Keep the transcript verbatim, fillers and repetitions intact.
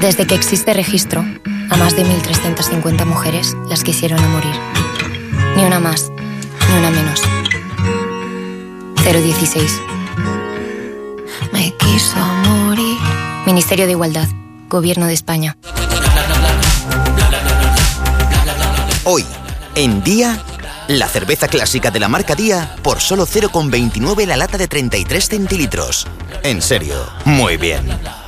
Desde que existe registro, a más de mil trescientas cincuenta mujeres las quisieron a morir. Ni una más, ni una menos. cero dieciséis. Me quiso morir. Ministerio de Igualdad, Gobierno de España. Hoy, en Día, la cerveza clásica de la marca Día por solo cero coma veintinueve la lata de treinta y tres centilitros. En serio, muy bien.